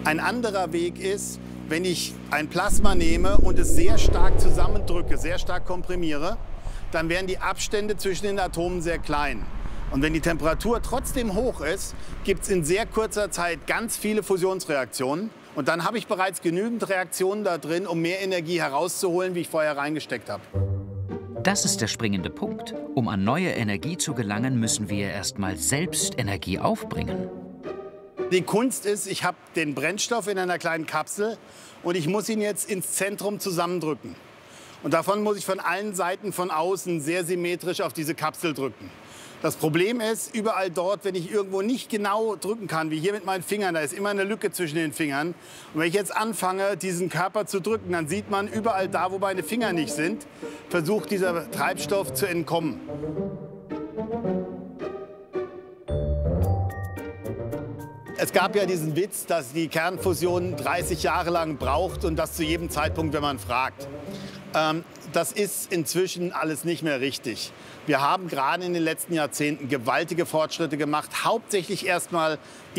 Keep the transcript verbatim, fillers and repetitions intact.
Ein anderer Weg ist, wenn ich ein Plasma nehme und es sehr stark zusammendrücke, sehr stark komprimiere, dann werden die Abstände zwischen den Atomen sehr klein. Und wenn die Temperatur trotzdem hoch ist, gibt es in sehr kurzer Zeit ganz viele Fusionsreaktionen. Und dann habe ich bereits genügend Reaktionen da drin, um mehr Energie herauszuholen, wie ich vorher reingesteckt habe. Das ist der springende Punkt. Um an neue Energie zu gelangen, müssen wir erst mal selbst Energie aufbringen. Die Kunst ist, ich habe den Brennstoff in einer kleinen Kapsel und ich muss ihn jetzt ins Zentrum zusammendrücken. Und davon muss ich von allen Seiten von außen sehr symmetrisch auf diese Kapsel drücken. Das Problem ist, überall dort, wenn ich irgendwo nicht genau drücken kann, wie hier mit meinen Fingern, da ist immer eine Lücke zwischen den Fingern. Und wenn ich jetzt anfange, diesen Körper zu drücken, dann sieht man überall da, wo meine Finger nicht sind, versucht dieser Treibstoff zu entkommen. Es gab ja diesen Witz, dass die Kernfusion dreißig Jahre lang braucht und das zu jedem Zeitpunkt, wenn man fragt. Ähm, das ist inzwischen alles nicht mehr richtig. Wir haben gerade in den letzten Jahrzehnten gewaltige Fortschritte gemacht, hauptsächlich erstmal